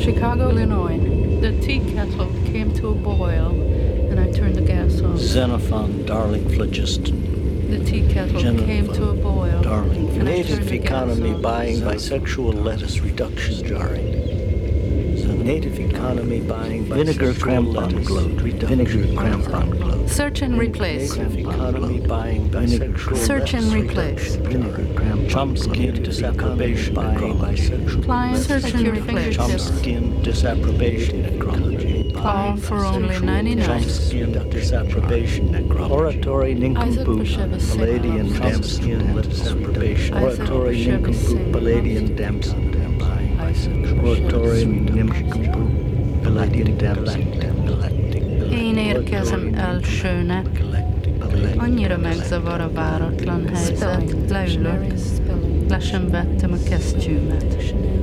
Chicago, Illinois. The tea kettle came to a boil, and I turned the gas off. Xenophon, darling phlogiston. The tea kettle came to a boil. Darling. and I Native turned the gas economy off. buying bisexual lettuce reduction jarring. Native economy buying Vinegar crampon gloat. Vinegar crampon gloat. Search and replace. Native economy buying bisexual Search and lettuce replace. Vinegar crampon. Chomsky disapprobation buying bisexual. Client, search and replace. Chomsky disapprobation necrology. Call for only 99. Chomsky disapprobation necrology. Oratory nincompoop. Palladian Damson disapprobation. Isaac Oratory Bashevis nincompoop. Singh. Palladian Damson buying Isaac bisexual. Oratory nincompoop. Palladian Damson galactic. Én érkezem el, Sőne. Annyira megzavar a váratlan helyzet. Leülök, le sem vettem a kesztyűmet.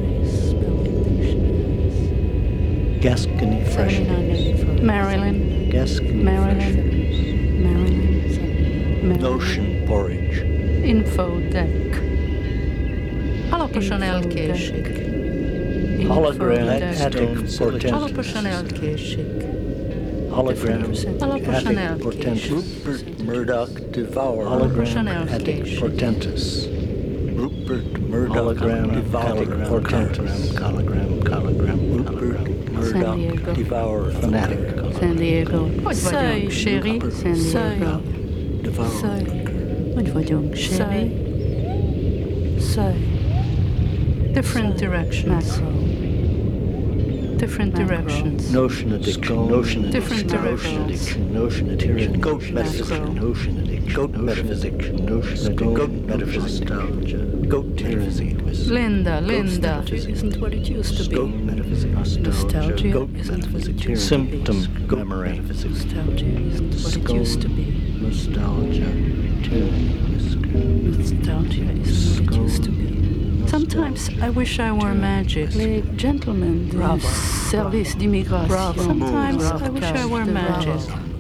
Gascony fresh. Marilyn, Gascony Marilyn, Marilyn. Notion porridge. Infodeck. Alaposan elkésik. Hologram Infodeck. attic portent. Alaposan elkésik. Hologram Alaposan attic portent. elkésik. Rupert Murdoch devour. Alaposan Hologram attic elkésik. portentus. Rupert Murdoch hologram devour portentus. Hologram Rupert San Murdoch Diego. devour fanatic. San Diego. Hogy vagyunk, Sherry? San Diego. Devour. Hogy vagyunk, Sherry? Different directions. Different directions. Notion addiction, notion Different addiction, notion directions. addiction, notion addiction, goat metaphysics, notion addiction, goat metaphysics, notion addiction, goat metaphysics, nostalgia, goat tyranny, Linda. Isn't what it used to goat be. metaphysics, Nostalgia goat isn't what it metaphysics, used to be. symptom memory, Nostalgia isn't what it used to be. nostalgia, tyranny, Nostalgia isn't what it used to be. Sometimes I wish I were magic. Les gentlemen du service d'immigration. Sometimes I wish I were magic.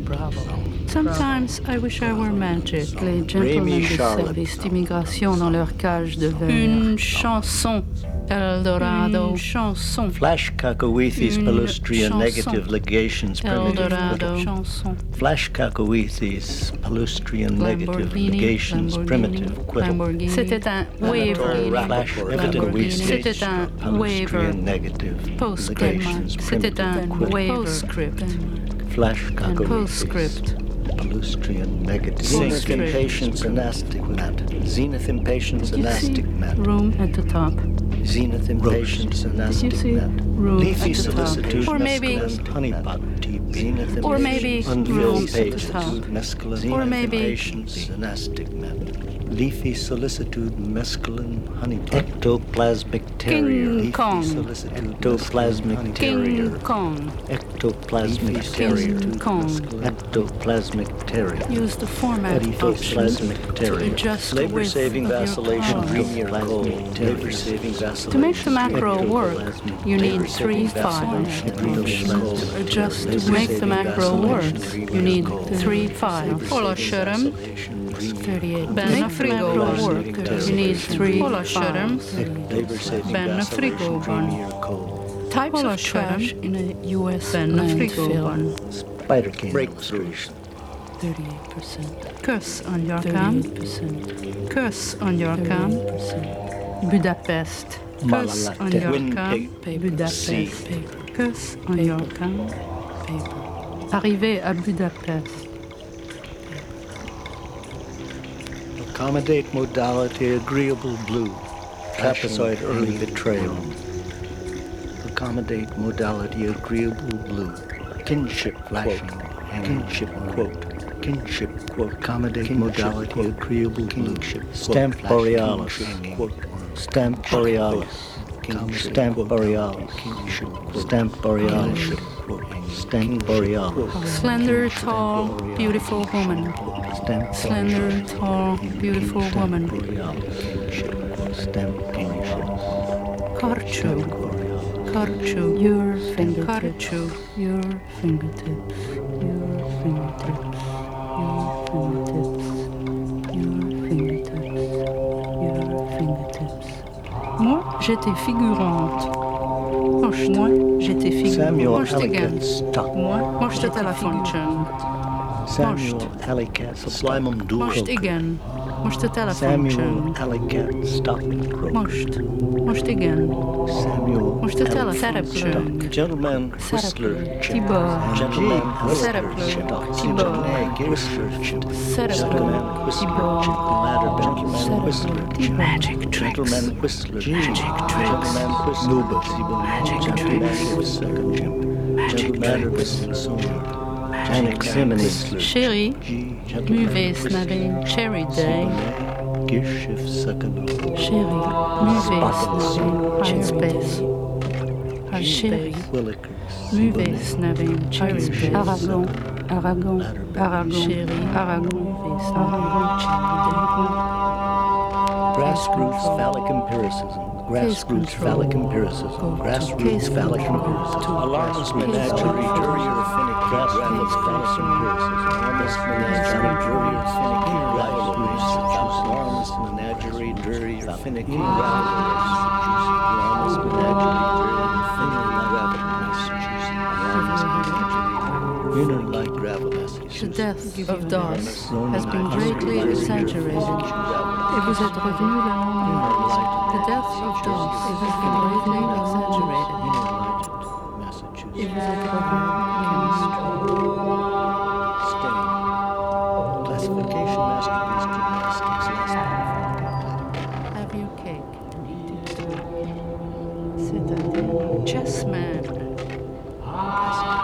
Sometimes I wish I were magic. Les gentlemen du service d'immigration dans leur cage de verre. Une chanson. Eldorado. Une chanson. Flash cacoethes, palustrian negative ligations, primitive. Eldorado. Chanson. Flash cacoethes, palustrian negative ligations, primitive. Quittle. C'était un waiver. Flash evident C'était un waiver. palustrian negative ligations, C'était un primitive. Quittle. postscript. Flash cacoethes. Postscript. Palustrian negative. Postscript. Zenith impatience and astigmat. Zenith impatience and astigmat. Room at the top. Zenith impatience and Did you see astigmat. room Leafy at the top? solicitude, Or maybe mescaline, honeypot tea. Zenith Or maybe impatience, room unfilled at the patience, top. mescaline, Or Zenith maybe- impatience and astigmat. Leafy solicitude, mescaline, honeypot. Ectoplasmic terrier. King Leafy Kong. solicitude, ectoplasmic terrier. King Kong. Ectoplasmic King terrier. Kong. Ectoplasmic terrier. Use the format option Ectoplasmic to terrier. adjust the width Labor-saving of your vacillation, column. premier cold. Labor-saving vacillation. To make the macro work, you need Labor-saving 3 files. vacillation, To adjust to make the macro work, you need 3 files. Hola, Sherm. 38. Ben frigo work, you need 3 files. Labor-saving Ben vacillation, frigoban. premier cold. Types of trash in a US Ben frigoban. Spider cane. Breakthroughs. 38%. Curse on your cam. Curse on your cam. Budapest. Curse on your Wind cam. pig. Budapest. Curse on your cam. Arrivé à Budapest. Accommodate modality agreeable blue. Trapezoid early betrayal. Accommodate modality agreeable blue. Kinship flashing. Kinship quote. Kinship quote. Accommodate modality agreeable blue. Stamp borealis. Stamp borealis. Stamp borealis. Stamp borealis. Stamp borealis. Slender, tall, beautiful woman. Slender, tall, beautiful woman. Stamp Karchu. Karchu. Your fingertips. Karchu. Your fingertips. Your fingertips. Your fingertips. Your fingertips. Moi, j'étais figurante. Most. Moi, j'étais figure. Samuel Most igen. Ellicott Stock. Moi, most a telefoncsöng. Samuel Ellicott Sublimum Dual. Most igen. Most a Samuel telefoncsöng. Ellicott Stock. Most. Most igen. Samuel Most a Ellicott telefoncsöng. Stock. Gentleman Whistler Chip. Tibor. Gentleman Whistler Szereplő. Chip. Tibor. Gentleman Whistler Chip. Szereplő. Gentleman Whistler Tibor. Chip. Ladder Gentleman Whistler Chip. Magic tricks. Gentleman Whistler Chip. Magic tricks. Gentleman Whistler Magic Gentleman tricks. Whistler Chip. Magic Gentleman Whistler Sonar. Anaximini. Chérie, művész nevén Cherry Day. Girshiv Sakano. Chérie, művész nevén Headspace. Chérie, művész nevén Cherry Day. Aragon, Aragon, Aragon. Chérie, Aragon, művész Aragon, Cherry Day. Grassroots phallic empiricism. Grassroots phallic empiricism. Grassroots phallic empiricism. Alarmist menagerie, jury or finnick. Grassroots phallic empiricism. Alarmist menagerie, jury or finnick. Alarmist menagerie, jury or finnick. Alarmist menagerie, The death of Doss has been greatly exaggerated. Et vous êtes revenu le lendemain. The death of Doss has been greatly exaggerated. Et vous êtes revenu Classification masterpiece gymnastics last night. Have your cake and eat it too. C'est-à-dire Chessman.